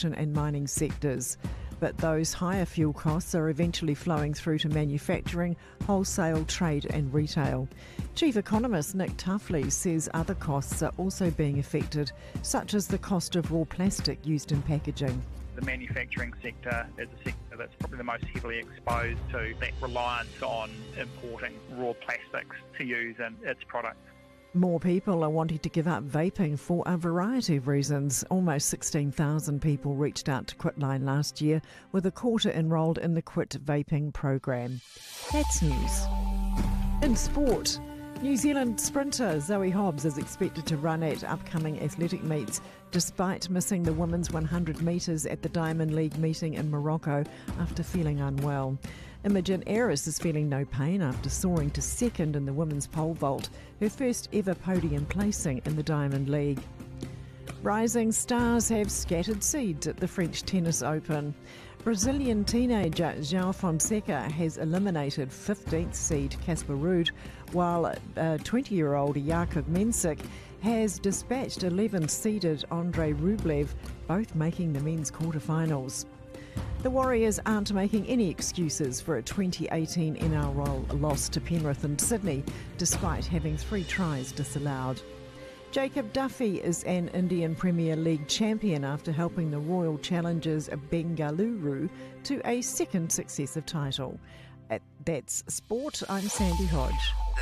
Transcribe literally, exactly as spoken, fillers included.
construction and mining sectors. But those higher fuel costs are eventually flowing through to manufacturing, wholesale, trade and retail. Chief Economist Nick Tuffley says other costs are also being affected, such as the cost of raw plastic used in packaging. The manufacturing sector is a sector that's probably the most heavily exposed to that reliance on importing raw plastics to use in its products. More people are wanting to give up vaping for a variety of reasons. Almost sixteen thousand people reached out to Quitline last year, with a quarter enrolled in the Quit Vaping program. That's news. In sport, New Zealand sprinter Zoe Hobbs is expected to run at upcoming athletic meets, despite missing the women's one hundred metres at the Diamond League meeting in Morocco after feeling unwell. Imogen Eris is feeling no pain after soaring to second in the women's pole vault, her first ever podium placing in the Diamond League. Rising stars have scattered seeds at the French Tennis Open. Brazilian teenager João Fonseca has eliminated fifteenth seed Casper Ruud, while twenty-year-old Jakub Mensik has dispatched eleventh-seeded Andrei Rublev, both making the men's quarterfinals. The Warriors aren't making any excuses for a twenty eighteen N R L loss to Penrith and Sydney, despite having three tries disallowed. Jacob Duffy is an Indian Premier League champion after helping the Royal Challengers Bengaluru to a second successive title. That's sport. I'm Sandy Hodge.